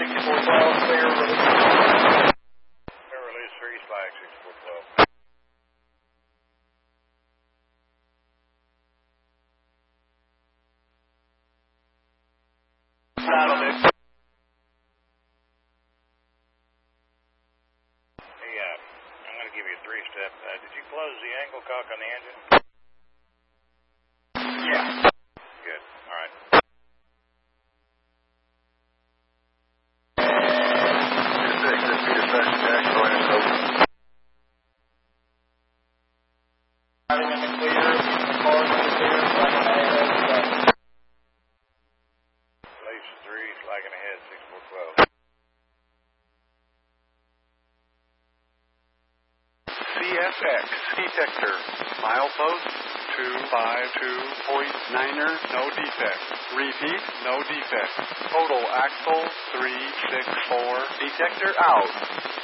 6412, clear release. Clear release 3, flag 6412. Saddle, dude. Hey, I'm going to give you a 3-step. Did you close the angle cock on the engine? Yeah. Good. All right. Driving in the clear, cars in the clear, flagging ahead, Release 3, flagging ahead 6412. CSX detector, milepost 252.9er, no defect. Repeat, no defect. Total axle 364, detector out.